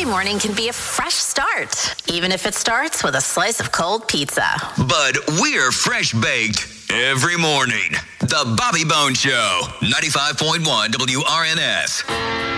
every morning can be a fresh start, even if it starts with a slice of cold pizza. But we're fresh baked every morning. The Bobby Bone Show, 95.1 WRNS.